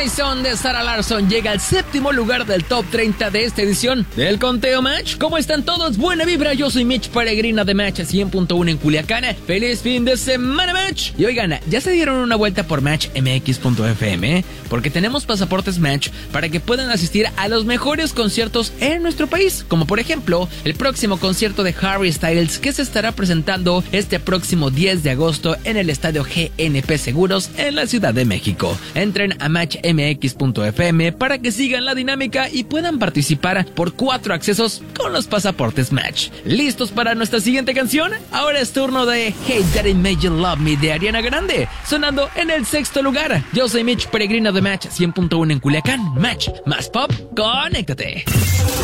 Horizon de Sarah Larsson llega al 7º lugar del top 30 de esta edición del Conteo Match. ¿Cómo están todos? Buena vibra, yo soy Mitch Peregrina de Match 100.1 en Culiacán. ¡Feliz fin de semana, Match! Y oigan, ya se dieron una vuelta por MatchMX.fm, porque tenemos pasaportes Match para que puedan asistir a los mejores conciertos en nuestro país, como por ejemplo el próximo concierto de Harry Styles, que se estará presentando este próximo 10 de agosto en el estadio GNP Seguros en la Ciudad de México. Entren a MatchMX.fm para que sigan la dinámica y puedan participar por 4 accesos con los pasaportes Match. ¿Listos para nuestra siguiente canción? Ahora es turno de Hey Daddy Made You Love Me de Ariana Grande, sonando en el 6º lugar. Yo soy Mitch Peregrino de Match 100.1 en Culiacán. Match más pop, conéctate.